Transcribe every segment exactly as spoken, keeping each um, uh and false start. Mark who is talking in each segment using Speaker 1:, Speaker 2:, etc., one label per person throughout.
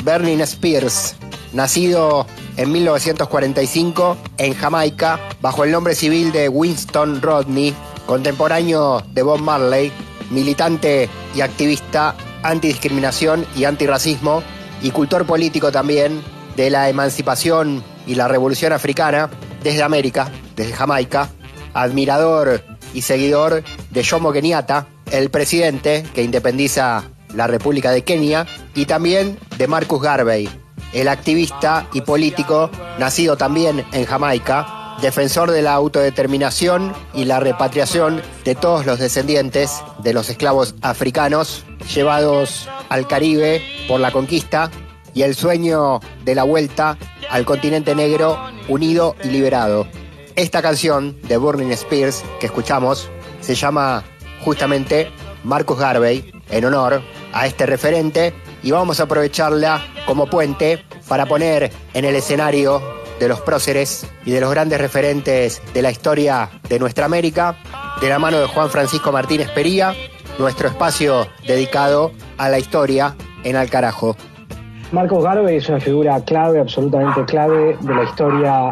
Speaker 1: Burning Spears, nacido en mil novecientos cuarenta y cinco en Jamaica bajo el nombre civil de Winston Rodney, contemporáneo de Bob Marley, militante y activista antidiscriminación y antirracismo y cultor político también de la emancipación y la revolución africana desde América, desde Jamaica, admirador y seguidor de Jomo Kenyatta, el presidente que independiza la República de Kenia, y también de Marcus Garvey, el activista y político nacido también en Jamaica, defensor de la autodeterminación y la repatriación de todos los descendientes de los esclavos africanos llevados al Caribe por la conquista y el sueño de la vuelta al continente negro unido y liberado. Esta canción de Burning Spears que escuchamos se llama justamente Marcus Garvey, en honor a este referente, y vamos a aprovecharla como puente para poner en el escenario de los próceres y de los grandes referentes de la historia de nuestra América, de la mano de Juan Francisco Martínez Pería, nuestro espacio dedicado a la historia en Al Carajo.
Speaker 2: Marcus Garvey es una figura clave, absolutamente clave, de la historia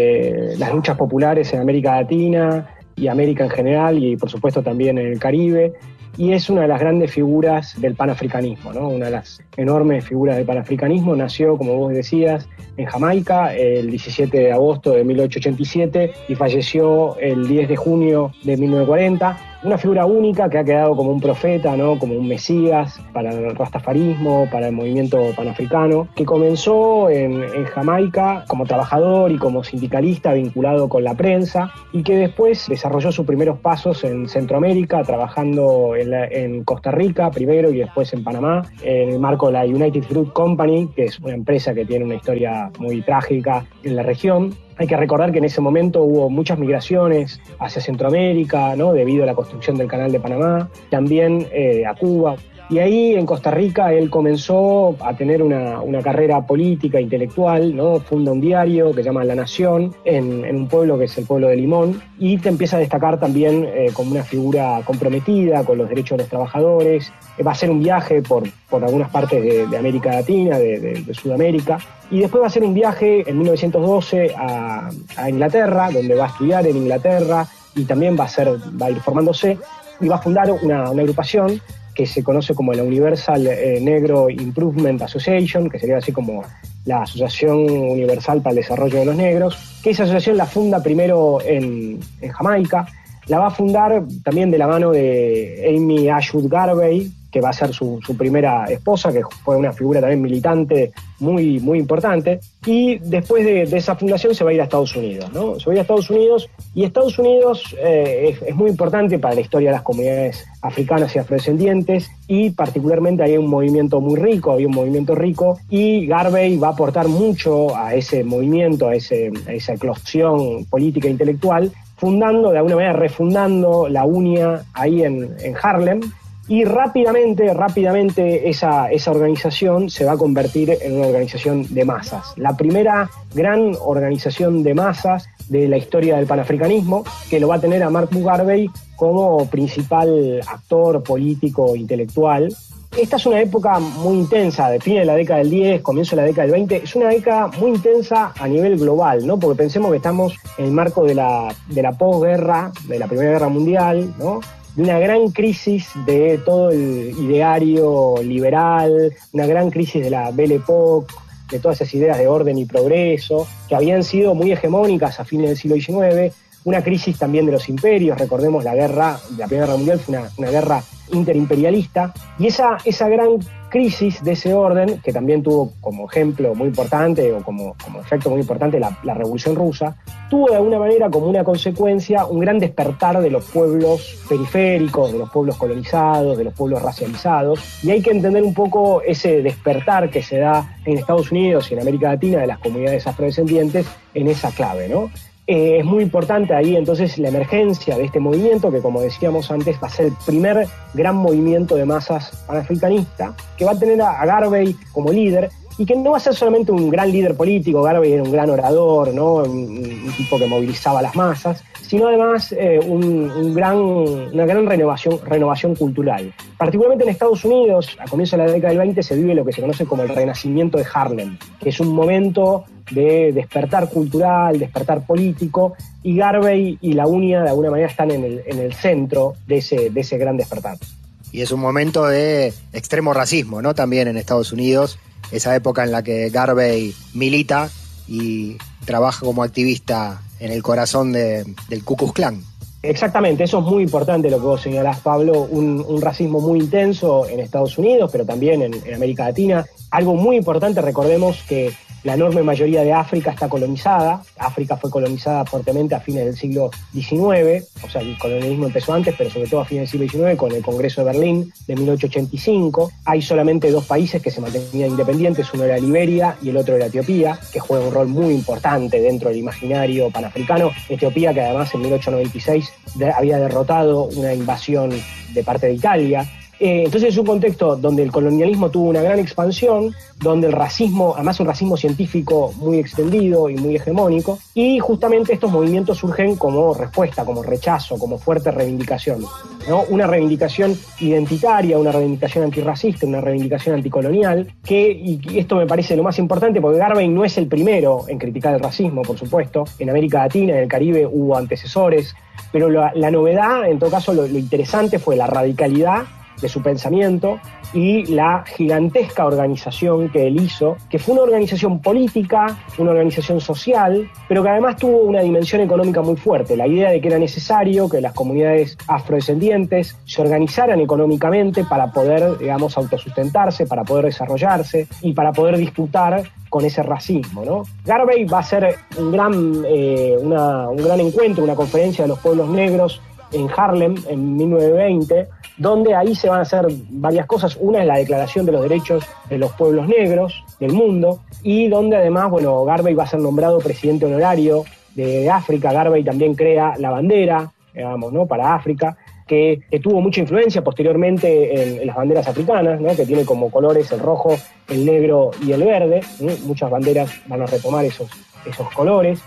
Speaker 2: de las luchas populares en América Latina y América en general, y por supuesto también en el Caribe. Y es una de las grandes figuras del panafricanismo, ¿no? Una de las enormes figuras del panafricanismo. Nació, como vos decías, en Jamaica el diecisiete de agosto de mil ochocientos ochenta y siete y falleció el diez de junio de mil novecientos cuarenta. Una figura única que ha quedado como un profeta, ¿no? Como un mesías para el rastafarismo, para el movimiento panafricano, que comenzó en, en Jamaica como trabajador y como sindicalista vinculado con la prensa, y que después desarrolló sus primeros pasos en Centroamérica, trabajando en, la, en Costa Rica primero y después en Panamá, en el marco de la United Fruit Company, que es una empresa que tiene una historia muy trágica en la región. Hay que recordar que en ese momento hubo muchas migraciones hacia Centroamérica, ¿no? Debido a la construcción del Canal de Panamá, también eh, a Cuba. Y ahí en Costa Rica él comenzó a tener una, una carrera política, intelectual, ¿no? Funda un diario que se llama La Nación, en, en un pueblo que es el pueblo de Limón, y te empieza a destacar también eh, como una figura comprometida con los derechos de los trabajadores. Eh, va a hacer un viaje por, por algunas partes de, de América Latina, de, de, de Sudamérica, y después va a hacer un viaje en mil novecientos doce a, a Inglaterra, donde va a estudiar en Inglaterra y también va a, ser, va a ir formándose, y va a fundar una, una agrupación que se conoce como la Universal eh, Negro Improvement Association, que sería así como la Asociación Universal para el Desarrollo de los Negros, que esa asociación la funda primero en, en Jamaica. La va a fundar también de la mano de Amy Ashwood Garvey, que va a ser su, su primera esposa, que fue una figura también militante muy, muy importante. Y después de, de esa fundación se va a ir a Estados Unidos, ¿no? Se va a ir a Estados Unidos, y Estados Unidos eh, es, es muy importante para la historia de las comunidades africanas y afrodescendientes, y particularmente hay un movimiento muy rico, había un movimiento rico, y Garvey va a aportar mucho a ese movimiento, a, ese, a esa eclosión política e intelectual, fundando, de alguna manera refundando la U N I A ahí en, en Harlem. Y rápidamente, rápidamente esa, esa organización se va a convertir en una organización de masas. La primera gran organización de masas de la historia del panafricanismo, que lo va a tener a Marcus Garvey como principal actor político intelectual. Esta es una época muy intensa, de fin de la década del diez, comienzo de la década del veinte. Es una década muy intensa a nivel global, ¿no? Porque pensemos que estamos en el marco de la, de la posguerra, de la Primera Guerra Mundial, ¿no? De una gran crisis de todo el ideario liberal, una gran crisis de la Belle Époque, de todas esas ideas de orden y progreso, que habían sido muy hegemónicas a fines del siglo diecinueve, una crisis también de los imperios. Recordemos la guerra, la Primera Guerra Mundial fue una, una guerra interimperialista, y esa, esa gran crisis de ese orden, que también tuvo como ejemplo muy importante, o como, como efecto muy importante, la, la Revolución Rusa, tuvo de alguna manera como una consecuencia un gran despertar de los pueblos periféricos, de los pueblos colonizados, de los pueblos racializados, y hay que entender un poco ese despertar que se da en Estados Unidos y en América Latina de las comunidades afrodescendientes en esa clave, ¿no? Eh, es muy importante ahí entonces la emergencia de este movimiento, que como decíamos antes va a ser el primer gran movimiento de masas panafricanista, que va a tener a, a Garvey como líder, y que no va a ser solamente un gran líder político. Garvey era un gran orador, ¿no? un, un tipo que movilizaba a las masas, sino además eh, un, un gran, una gran renovación, renovación cultural. Particularmente en Estados Unidos, a comienzos de la década del veinte, se vive lo que se conoce como el renacimiento de Harlem, que es un momento de despertar cultural, despertar político, y Garvey y la U N I A de alguna manera están en el, en el centro de ese, de ese gran despertar.
Speaker 1: Y es un momento de extremo racismo, ¿no? También en Estados Unidos, esa época en la que Garvey milita y trabaja como activista en el corazón de, del Ku Klux Klan.
Speaker 2: Exactamente, eso es muy importante lo que vos señalás, Pablo, un, un racismo muy intenso en Estados Unidos, pero también en, en América Latina. Algo muy importante, recordemos que la enorme mayoría de África está colonizada. África fue colonizada fuertemente a fines del siglo diecinueve, o sea, el colonialismo empezó antes, pero sobre todo a fines del siglo diecinueve con el Congreso de Berlín de mil ochocientos ochenta y cinco. Hay solamente dos países que se mantenían independientes, uno era Liberia y el otro era Etiopía, que juega un rol muy importante dentro del imaginario panafricano. Etiopía, que además en mil ochocientos noventa y seis de, había derrotado una invasión de parte de Italia. Eh, entonces es un contexto donde el colonialismo tuvo una gran expansión, donde el racismo, además un racismo científico muy extendido y muy hegemónico, y justamente estos movimientos surgen como respuesta, como rechazo, como fuerte reivindicación, ¿no? Una reivindicación identitaria, una reivindicación antirracista, una reivindicación anticolonial, que, y esto me parece lo más importante, porque Garvey no es el primero en criticar el racismo, por supuesto. En América Latina, en el Caribe, hubo antecesores, pero la, la novedad, en todo caso, lo, lo interesante fue la radicalidad de su pensamiento y la gigantesca organización que él hizo, que fue una organización política, una organización social, pero que además tuvo una dimensión económica muy fuerte. La idea de que era necesario que las comunidades afrodescendientes se organizaran económicamente para poder, digamos, autosustentarse, para poder desarrollarse y para poder disputar con ese racismo, ¿no? Garvey va a ser un gran, eh, una, un gran encuentro, una conferencia de los pueblos negros en Harlem en mil novecientos veinte, donde ahí se van a hacer varias cosas. Una es la Declaración de los Derechos de los Pueblos Negros del mundo, y donde además, bueno, Garvey va a ser nombrado presidente honorario de, de África. Garvey también crea la bandera, digamos, ¿no?, para África, que, que tuvo mucha influencia posteriormente en, en las banderas africanas, ¿no?, que tiene como colores el rojo, el negro y el verde, ¿no? Muchas banderas van a retomar esos, esos colores.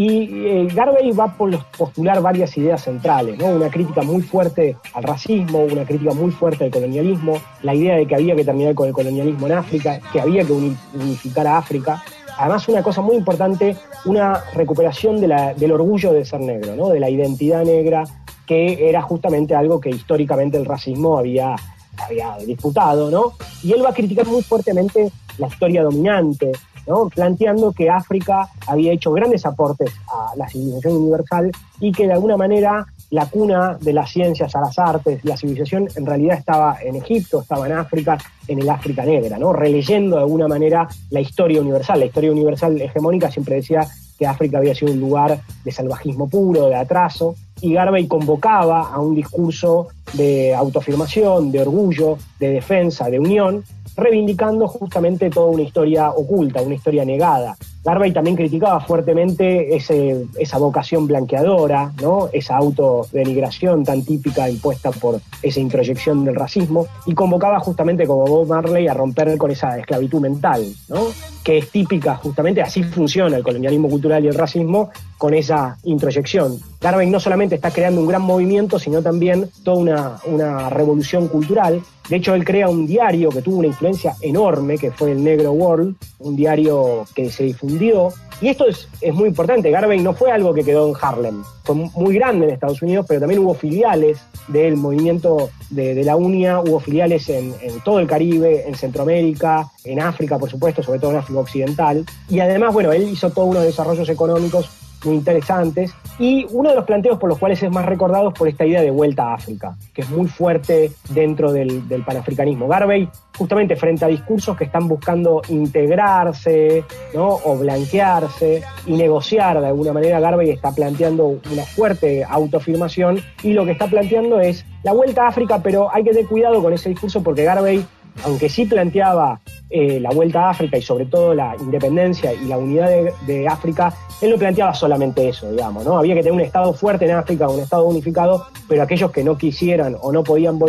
Speaker 2: Y eh, Garvey va a postular varias ideas centrales, ¿no? Una crítica muy fuerte al racismo, una crítica muy fuerte al colonialismo, la idea de que había que terminar con el colonialismo en África, que había que unificar a África. Además, una cosa muy importante, una recuperación de la, del orgullo de ser negro, ¿no?, de la identidad negra, que era justamente algo que históricamente el racismo había, había disputado, ¿no? Y él va a criticar muy fuertemente la historia dominante, ¿no?, planteando que África había hecho grandes aportes a la civilización universal y que de alguna manera la cuna de las ciencias, a las artes, la civilización en realidad estaba en Egipto, estaba en África, en el África negra, ¿no?, releyendo de alguna manera la historia universal. La historia universal hegemónica siempre decía que África había sido un lugar de salvajismo puro, de atraso, y Garvey convocaba a un discurso de autoafirmación, de orgullo, de defensa, de unión, reivindicando justamente toda una historia oculta, una historia negada. Garvey también criticaba fuertemente ese, esa vocación blanqueadora, ¿no?, esa autodenigración tan típica impuesta por esa introyección del racismo, y convocaba justamente como Bob Marley a romper con esa esclavitud mental, ¿no?, que es típica, justamente así funciona el colonialismo cultural y el racismo, con esa introyección. Garvey no solamente está creando un gran movimiento, sino también toda una, una revolución cultural. De hecho, él crea un diario que tuvo una influencia enorme, que fue el Negro World, un diario que se difundió. Y esto es, es muy importante. Garvey no fue algo que quedó en Harlem. Fue muy grande en Estados Unidos, pero también hubo filiales del movimiento de, de la U N I A, hubo filiales en, en todo el Caribe, en Centroamérica, en África, por supuesto, sobre todo en África Occidental. Y además, bueno, él hizo todos unos desarrollos económicos muy interesantes, y uno de los planteos por los cuales es más recordado es por esta idea de vuelta a África, que es muy fuerte dentro del, del panafricanismo. Garvey, justamente frente a discursos que están buscando integrarse, ¿no?, o blanquearse y negociar de alguna manera, Garvey está planteando una fuerte autoafirmación, y lo que está planteando es la vuelta a África, pero hay que tener cuidado con ese discurso, porque Garvey, aunque sí planteaba eh, la vuelta a África y sobre todo la independencia y la unidad de, de África, él no planteaba solamente eso, digamos, ¿no? Había que tener un Estado fuerte en África, un Estado unificado, pero aquellos que no quisieran o no podían volver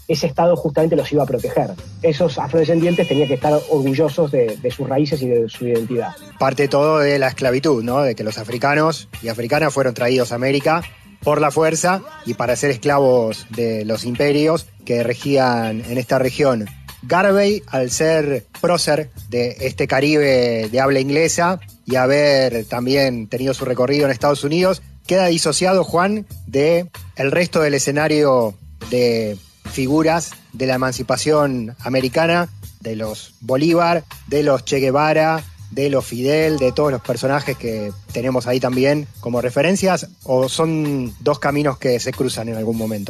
Speaker 2: ese Estado justamente los iba a proteger. Esos afrodescendientes tenían que estar orgullosos de, de sus raíces y de su identidad.
Speaker 1: Parte todo de la esclavitud, ¿no? De que los africanos y africanas fueron traídos a América por la fuerza y para ser esclavos de los imperios que regían en esta región. Garvey, al ser prócer de este Caribe de habla inglesa y haber también tenido su recorrido en Estados Unidos, queda disociado, Juan, de el resto del escenario de figuras de la emancipación americana, de los Bolívar, de los Che Guevara, de los Fidel, de todos los personajes que tenemos ahí también como referencias, ¿o son dos caminos que se cruzan en algún momento?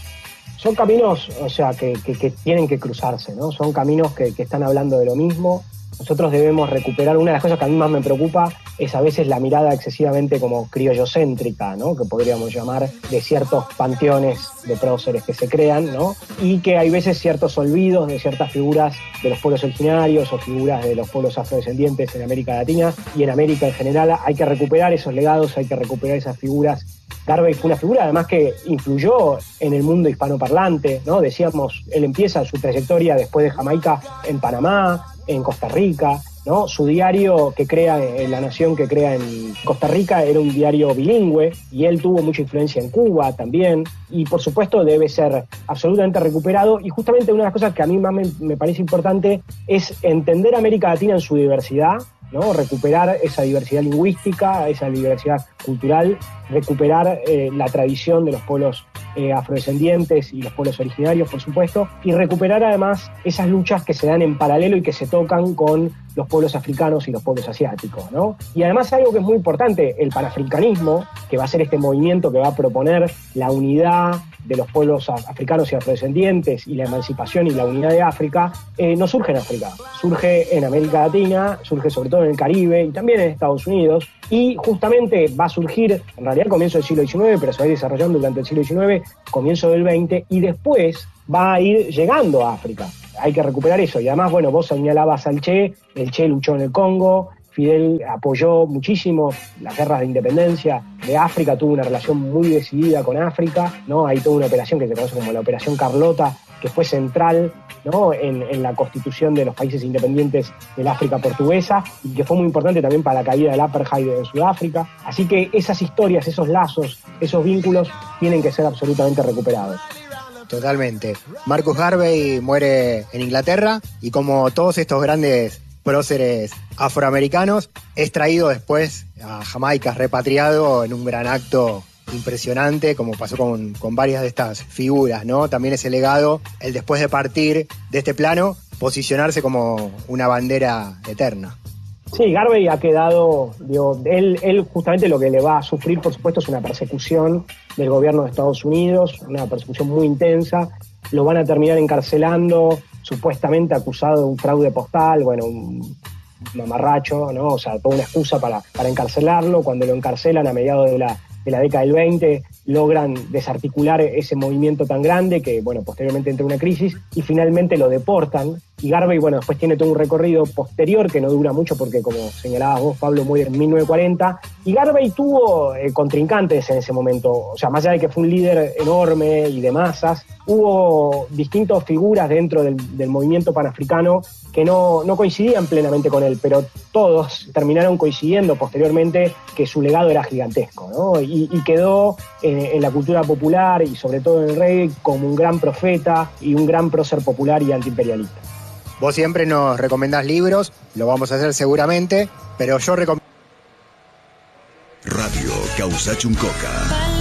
Speaker 2: Son caminos, o sea, que, que, que tienen que cruzarse, ¿no? Son caminos que, que están hablando de lo mismo. Nosotros debemos recuperar, una de las cosas que a mí más me preocupa es a veces la mirada excesivamente como criollocéntrica, ¿no? Que podríamos llamar, de ciertos panteones de próceres que se crean, ¿no? Y que hay veces ciertos olvidos de ciertas figuras de los pueblos originarios o figuras de los pueblos afrodescendientes en América Latina y en América en general. Hay que recuperar esos legados, hay que recuperar esas figuras. Garvey fue una figura además que influyó en el mundo hispanoparlante, ¿no? Decíamos, él empieza su trayectoria después de Jamaica en Panamá, en Costa Rica, ¿no? Su diario que crea en La Nación, que crea en Costa Rica, era un diario bilingüe y él tuvo mucha influencia en Cuba también y por supuesto debe ser absolutamente recuperado. Y justamente una de las cosas que a mí más me, me parece importante es entender América Latina en su diversidad, ¿no? Recuperar esa diversidad lingüística, esa diversidad cultural, recuperar eh, la tradición de los pueblos eh, afrodescendientes y los pueblos originarios, por supuesto, y recuperar además esas luchas que se dan en paralelo y que se tocan con los pueblos africanos y los pueblos asiáticos, ¿no? Y además algo que es muy importante, el panafricanismo, que va a ser este movimiento que va a proponer la unidad de los pueblos africanos y afrodescendientes y la emancipación y la unidad de África, eh, no surge en África, surge en América Latina, surge sobre todo en el Caribe y también en Estados Unidos, y justamente va a surgir, en realidad al comienzo del siglo diecinueve, pero se va a ir desarrollando durante el siglo diecinueve, comienzo del veinte, y después va a ir llegando a África. Hay que recuperar eso, y además, bueno, vos señalabas al Che, el Che luchó en el Congo, Fidel apoyó muchísimo las guerras de independencia de África, tuvo una relación muy decidida con África, ¿no? Hay toda una operación que se conoce como la Operación Carlota, que fue central, ¿no? en, en la constitución de los países independientes del África portuguesa y que fue muy importante también para la caída del apartheid en Sudáfrica. Así que esas historias, esos lazos, esos vínculos tienen que ser absolutamente recuperados.
Speaker 1: Totalmente. Marcus Garvey muere en Inglaterra y como todos estos grandes próceres afroamericanos, es traído después a Jamaica, repatriado en un gran acto impresionante, como pasó con, con varias de estas figuras, ¿no? También ese legado, el después de partir de este plano, posicionarse como una bandera eterna.
Speaker 2: Sí, Garvey ha quedado, digo, él, él justamente lo que le va a sufrir, por supuesto, es una persecución del gobierno de Estados Unidos, una persecución muy intensa. Lo van a terminar encarcelando, supuestamente acusado de un fraude postal, bueno, un mamarracho, ¿no? O sea, toda una excusa para, para encarcelarlo. Cuando lo encarcelan a mediados de la, de la década del veinte, logran desarticular ese movimiento tan grande que, bueno, posteriormente entra en una crisis y finalmente lo deportan. Y Garvey, bueno, después tiene todo un recorrido posterior que no dura mucho porque, como señalabas vos, Pablo, muere en mil novecientos cuarenta. Y Garvey tuvo eh, contrincantes en ese momento. O sea, más allá de que fue un líder enorme y de masas, hubo distintas figuras dentro del, del movimiento panafricano que no, no coincidían plenamente con él, pero todos terminaron coincidiendo posteriormente que su legado era gigantesco, ¿no? Y, y quedó eh, en la cultura popular y sobre todo en el reggae como un gran profeta y un gran prócer popular y antiimperialista.
Speaker 1: Vos siempre nos recomendás libros, lo vamos a hacer seguramente, pero yo recomiendo...
Speaker 3: Radio Causachuncoca.